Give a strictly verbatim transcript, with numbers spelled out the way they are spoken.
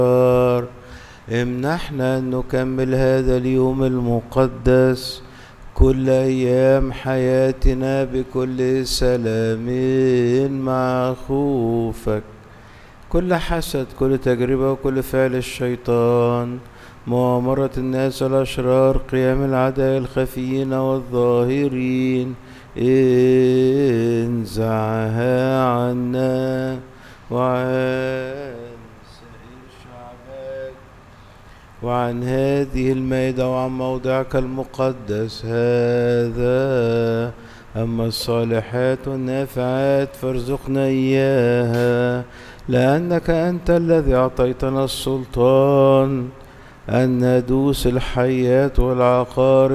امنحنا أن نكمل هذا اليوم المقدس كل أيام حياتنا بكل سلام مع خوفك، كل حسد، كل تجربة، وكل فعل الشيطان، مؤامرة الناس الأشرار، قيام الأعداء الخفيين والظاهرين، انزعها عنا وعن سائر شعبك وعن هذه المائدة وعن موضعك المقدس هذا. أما الصالحات والنافعات فارزقنا إياها، لأنك أنت الذي أعطيتنا السلطان أن ندوس الحيات والعقارب